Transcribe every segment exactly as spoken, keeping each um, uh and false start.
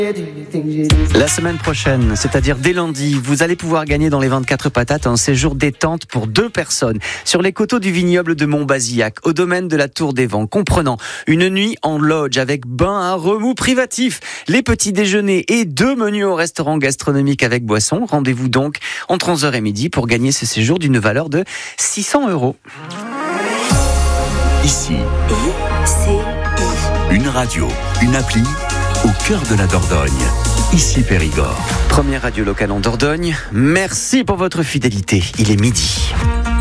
La semaine prochaine, c'est-à-dire dès lundi, vous allez pouvoir gagner dans les vingt-quatre patates un séjour détente pour deux personnes sur les coteaux du vignoble de Montbazillac, au domaine de la Tour des Vents, comprenant une nuit en lodge avec bain à remous privatif, les petits déjeuners et deux menus au restaurant gastronomique avec boisson. Rendez-vous donc entre onze heures et midi pour gagner ce séjour d'une valeur de six cents euros. Ici, I C I. Une radio, une appli au cœur de la Dordogne. Ici Périgord. Première radio locale en Dordogne. Merci pour votre fidélité. Il est midi.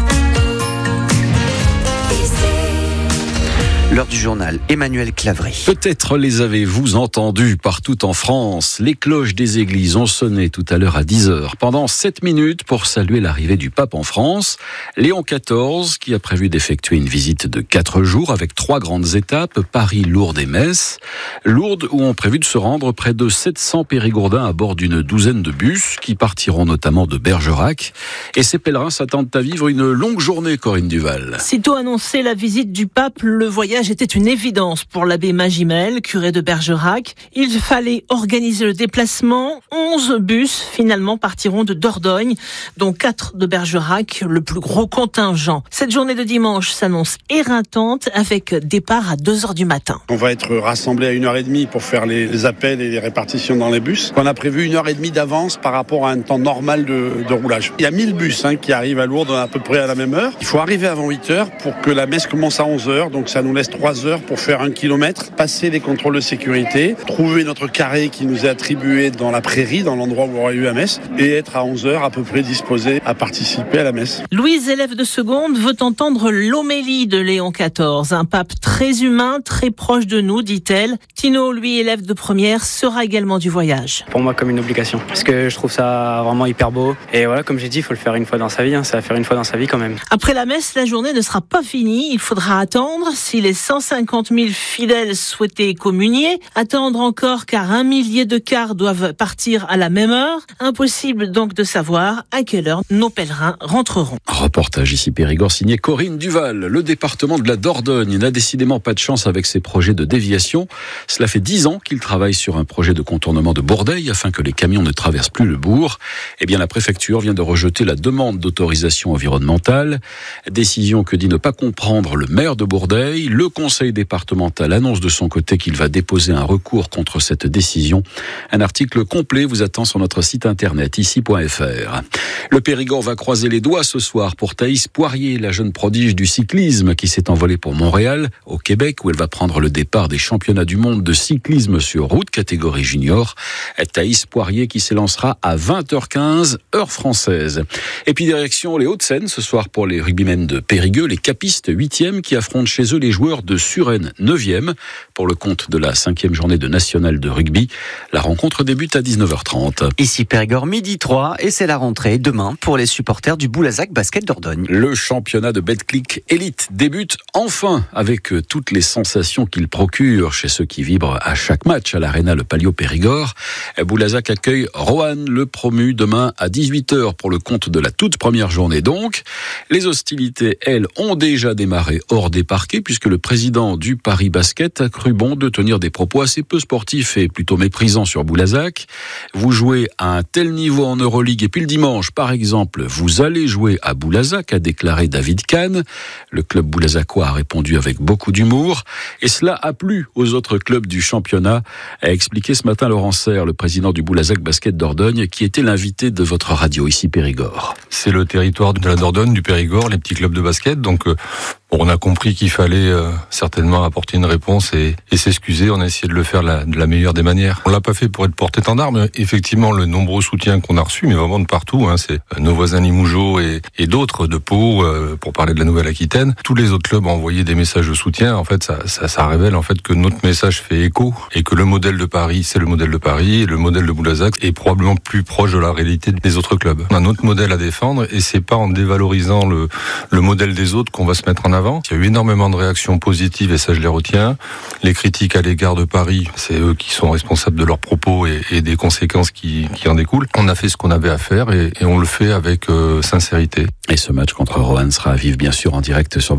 L'heure du journal, Emmanuel Clavry. Peut-être les avez-vous entendus partout en France. Les cloches des églises ont sonné tout à l'heure à dix heures, pendant sept minutes pour saluer l'arrivée du pape en France. Léon quatorze, qui a prévu d'effectuer une visite de quatre jours avec trois grandes étapes, Paris, Lourdes et Metz. Lourdes où ont prévu de se rendre près de sept cents Périgourdins à bord d'une douzaine de bus qui partiront notamment de Bergerac. Et ces pèlerins s'attendent à vivre une longue journée, Corinne Duval. Sitôt annoncé la visite du pape, le voyage était une évidence pour l'abbé Magimel, curé de Bergerac. Il fallait organiser le déplacement. onze bus, finalement, partiront de Dordogne, dont quatre de Bergerac, le plus gros contingent. Cette journée de dimanche s'annonce éreintante, avec départ à deux heures du matin. On va être rassemblés à une heure trente pour faire les appels et les répartitions dans les bus. On a prévu une heure trente d'avance par rapport à un temps normal de, de roulage. Il y a mille bus hein, qui arrivent à Lourdes à peu près à la même heure. Il faut arriver avant huit heures pour que la messe commence à onze heures, donc ça nous laisse trois heures pour faire un kilomètre, passer les contrôles de sécurité, trouver notre carré qui nous est attribué dans la prairie, dans l'endroit où aurait eu la messe, et être à onze heures à peu près disposé à participer à la messe. Louise, élève de seconde, veut entendre l'homélie de Léon quatorze. Un pape très humain, très proche de nous, dit-elle. Tino, lui, élève de première, sera également du voyage. Pour moi, comme une obligation, parce que je trouve ça vraiment hyper beau. Et voilà, comme j'ai dit, il faut le faire une fois dans sa vie. Hein. Ça va faire une fois dans sa vie quand même. Après la messe, la journée ne sera pas finie. Il faudra attendre si les cent cinquante mille fidèles souhaitaient communier. Attendre encore car un millier de cars doivent partir à la même heure. Impossible donc de savoir à quelle heure nos pèlerins rentreront. Reportage ici Périgord signé Corinne Duval. Le département de la Dordogne n'a décidément pas de chance avec ses projets de déviation. Cela fait dix ans qu'il travaille sur un projet de contournement de Bourdeil afin que les camions ne traversent plus le bourg. Eh bien, la préfecture vient de rejeter la demande d'autorisation environnementale. Décision que dit ne pas comprendre le maire de Bourdeil. Le conseil départemental annonce de son côté qu'il va déposer un recours contre cette décision. Un article complet vous attend sur notre site internet ici point f r. Le Périgord va croiser les doigts ce soir pour Thaïs Poirier, la jeune prodige du cyclisme qui s'est envolée pour Montréal, au Québec, où elle va prendre le départ des championnats du monde de cyclisme sur route, catégorie junior. Thaïs Poirier qui s'élancera à vingt heures quinze, heure française. Et puis direction les Hauts-de-Seine, ce soir pour les rugbymen de Périgueux, les capistes huitième qui affrontent chez eux les joueurs de Suresnes neuvième pour le compte de la cinquième journée de nationale de rugby. La rencontre débute à dix-neuf heures trente. Ici Périgord, midi trois, et c'est la rentrée demain pour les supporters du Boulazac Basket Dordogne. Le championnat de Betclic Elite débute enfin avec toutes les sensations qu'il procure chez ceux qui vibrent à chaque match à l'Arena Le Palio Périgord. Boulazac accueille Roanne, le promu, demain à dix-huit heures pour le compte de la toute première journée donc. Les hostilités, elles, ont déjà démarré hors des parquets puisque le président du Paris Basket a cru bon de tenir des propos assez peu sportifs et plutôt méprisants sur Boulazac. Vous jouez à un tel niveau en Euroleague et puis le dimanche, par exemple, vous allez jouer à Boulazac, a déclaré David Kahn. Le club boulazacois a répondu avec beaucoup d'humour et cela a plu aux autres clubs du championnat, a expliqué ce matin Laurent Serre, le président du Boulazac Basket Dordogne, qui était l'invité de votre radio ici Périgord. C'est le territoire de la Dordogne, du Périgord, les petits clubs de basket, donc euh, on a compris qu'il fallait euh, certainement apporter une réponse et, et s'excuser. On a essayé de le faire la, de la meilleure des manières. On l'a pas fait pour être porte-étendard, mais effectivement le nombreux soutien qu'on a reçu, mais vraiment de partout, hein, c'est euh, nos voisins Limougeot et, et d'autres de Pau, euh, pour parler de la Nouvelle-Aquitaine. Tous les autres clubs ont envoyé des messages de soutien. En fait, ça, ça, ça révèle en fait que notre message fait écho et que le modèle de Paris, c'est le modèle de Paris, et le modèle de Boulazac est probablement plus proche de la réalité des autres clubs. On a notre modèle à défendre et c'est pas en dévalorisant le, le modèle des autres qu'on va se mettre en avant. Il y a eu énormément de réactions positives et ça je les retiens. Les critiques à l'égard de Paris, c'est eux qui sont responsables de leurs propos et, et des conséquences qui, qui en découlent. On a fait ce qu'on avait à faire et, et on le fait avec euh, sincérité. Et ce match contre Roanne sera à vivre bien sûr en direct sur